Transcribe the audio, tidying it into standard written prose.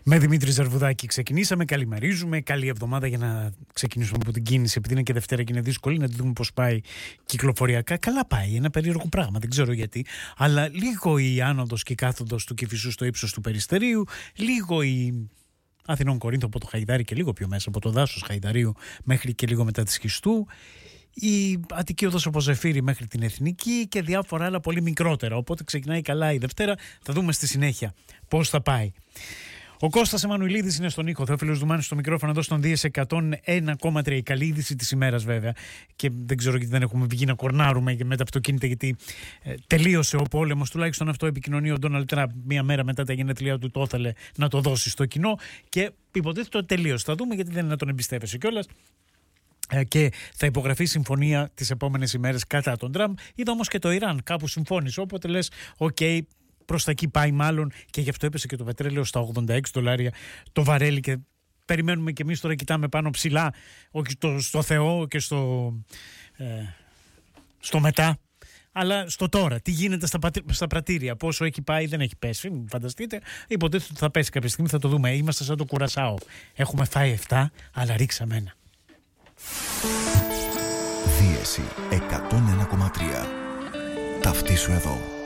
Με Δημήτρη Ζαρβουδάκη ξεκινήσαμε. Καλημερίζουμε. Καλή εβδομάδα για να ξεκινήσουμε από την κίνηση. Επειδή είναι και Δευτέρα και είναι δύσκολη, να δούμε πώς πάει κυκλοφοριακά. Καλά πάει. Ένα περίεργο πράγμα. Δεν ξέρω γιατί. Αλλά λίγο η άνοδος και η κάθοδος του Κηφισού στο ύψος του Περιστερίου. Λίγο η Αθηνών Κορίνθου από το Χαϊδάρι και λίγο πιο μέσα από το δάσος Χαϊδαρίου μέχρι και λίγο μετά τη Σχιστού. Η Αττική Οδός από Ζεφύρι μέχρι την Εθνική και διάφορα άλλα πολύ μικρότερα. Οπότε ξεκινάει καλά η Δευτέρα. Θα δούμε στη συνέχεια πώς θα πάει. Ο Κώστας Εμμανουηλίδης είναι στον ήχο. Θεόφιλος Δουμάνης στο μικρόφωνο εδώ στον Δίες 101,3. Η καλή είδηση της ημέρας, βέβαια. Και δεν ξέρω γιατί δεν έχουμε βγει να κορνάρουμε με τα αυτοκίνητα, γιατί τελείωσε ο πόλεμος. Τουλάχιστον αυτό επικοινωνεί ο Ντόναλντ Τραμπ μία μέρα μετά τα γενέθλιά του. Το ήθελε να το δώσει στο κοινό και υποτίθεται ότι τελείωσε. Θα δούμε, γιατί δεν είναι να τον εμπιστεύεσαι κιόλας. Και θα υπογραφεί συμφωνία τις επόμενες ημέρες κατά τον Τραμπ. Είδα όμως και το Ιράν κάπου συμφώνησε. Οπότε λες, OK. Προς τα εκεί πάει μάλλον, και γι' αυτό έπεσε και το πετρέλαιο στα $86 το βαρέλι και περιμένουμε και εμείς τώρα, κοιτάμε πάνω ψηλά, όχι στο Θεό και στο μετά, αλλά στο τώρα. Τι γίνεται στα πρατήρια, πόσο έχει πάει, δεν έχει πέσει, μην φανταστείτε. Υποτίθεται ότι θα πέσει κάποια στιγμή, θα το δούμε. Είμαστε σαν το Κουρασάο. Έχουμε φάει 7, αλλά ρίξαμε ένα. Δίεση 101,3. Ταυτίσου εδώ.